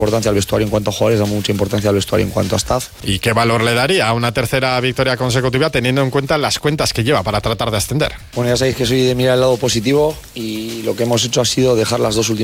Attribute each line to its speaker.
Speaker 1: Importancia al vestuario en cuanto a jugadores, da mucha importancia al vestuario en cuanto a staff.
Speaker 2: ¿Y qué valor le daría a una tercera victoria consecutiva teniendo en cuenta las cuentas que lleva para tratar de ascender?
Speaker 1: Bueno, ya sabéis que soy de mirar el lado positivo y lo que hemos hecho ha sido dejar las dos últimas